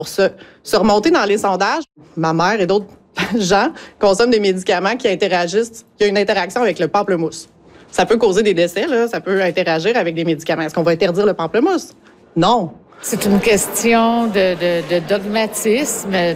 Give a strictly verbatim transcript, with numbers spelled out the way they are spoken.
Pour se, se remonter dans les sondages, ma mère et d'autres gens consomment des médicaments qui interagissent, qui ont une interaction avec le pamplemousse. Ça peut causer des décès, là, ça peut interagir avec des médicaments. Est-ce qu'on va interdire le pamplemousse? Non. C'est une question de, de, de dogmatisme.